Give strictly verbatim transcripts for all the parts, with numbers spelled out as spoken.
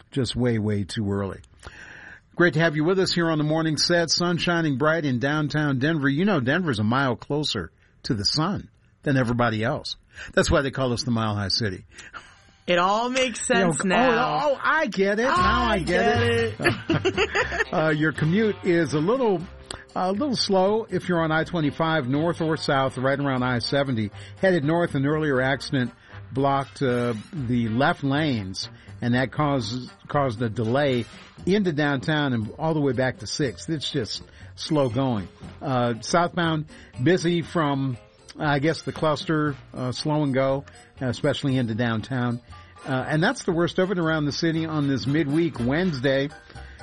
just way, way too early. Great to have you with us here on the morning set. Sun shining bright in downtown Denver. You know Denver's a mile closer to the sun than everybody else. That's why they call us the Mile High City. It all makes sense you know, now. Oh, oh, I get it. I now I get, get it. it. uh, your commute is a little, a little slow if you're on I twenty-five north or south, right around I seventy. Headed north, an earlier accident blocked uh, the left lanes, and that caused caused a delay into downtown and all the way back to sixth. It's just slow going. Uh, southbound, busy from, I guess, the cluster, uh, slow and go, especially into downtown. Uh, and that's the worst of it around the city on this midweek Wednesday.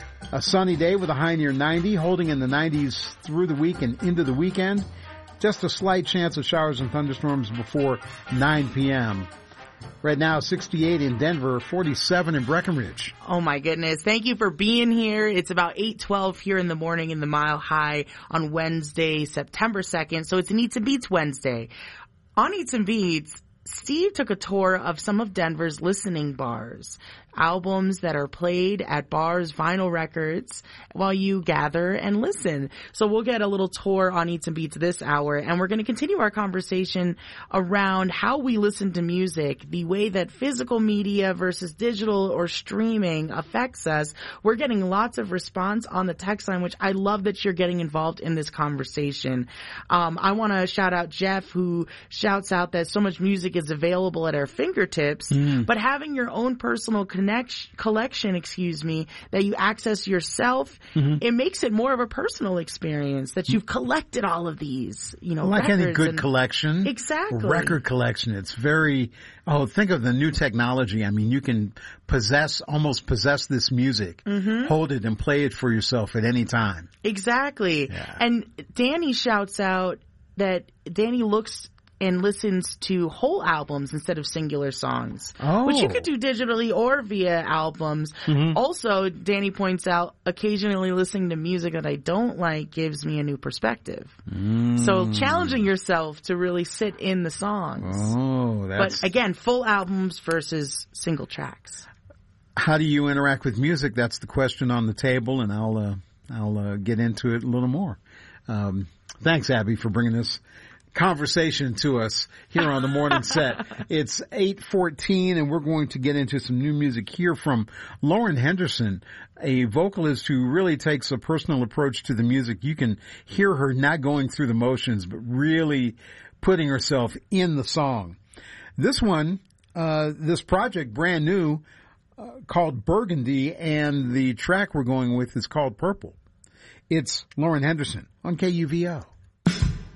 A sunny day with a high near ninety, holding in the nineties through the week and into the weekend. Just a slight chance of showers and thunderstorms before nine p.m. Right now, sixty-eight in Denver, forty-seven in Breckenridge. Oh my goodness. Thank you for being here. It's about eight twelve here in the morning in the Mile High on Wednesday, September second. So it's an Eats and Beats Wednesday. On Eats and Beats, Steve took a tour of some of Denver's listening bars, albums that are played at bars, vinyl records, while you gather and listen. So we'll get a little tour on Eats and Beats this hour, and we're going to continue our conversation around how we listen to music, the way that physical media versus digital or streaming affects us. We're getting lots of response on the text line, which I love that you're getting involved in this conversation. Um, I want to shout out Jeff, who shouts out that so much music is available at our fingertips, mm. but having your own personal connection collection, excuse me, that you access yourself, mm-hmm. it makes it more of a personal experience that you've collected all of these, you know, like records any good and, collection. Exactly. Record collection. It's very, oh, think of the new technology. I mean, you can possess, almost possess this music, mm-hmm. hold it and play it for yourself at any time. Exactly. Yeah. And Danny shouts out that Danny looks and listens to whole albums instead of singular songs, oh. which you could do digitally or via albums. Mm-hmm. Also, Danny points out, occasionally listening to music that I don't like gives me a new perspective. Mm. So challenging yourself to really sit in the songs. Oh, that's... But again, full albums versus single tracks. How do you interact with music? That's the question on the table, and I'll uh, I'll uh, get into it a little more. Um, thanks, Abby, for bringing this conversation to us here on the morning set. It's eight fourteen, and we're going to get into some new music here from Lauren Henderson, a vocalist who really takes a personal approach to the music. You can hear her not going through the motions, but really putting herself in the song. This one, uh, this project, brand new, uh, called Burgundy, and the track we're going with is called Purple. It's Lauren Henderson on K U V O.